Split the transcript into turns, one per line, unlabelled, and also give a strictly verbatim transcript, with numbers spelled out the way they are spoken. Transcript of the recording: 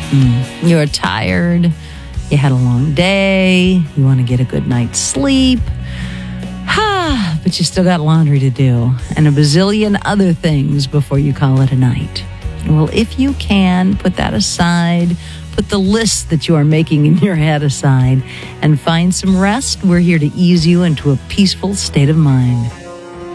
Mm. You're tired. You had a long day. You want to get a good night's sleep. Ah, but you still got laundry to do and a bazillion other things before you call it a night. Well, if you can, put that aside. Put the list that you are making in your head aside and find some rest. We're here to ease you into a peaceful state of mind.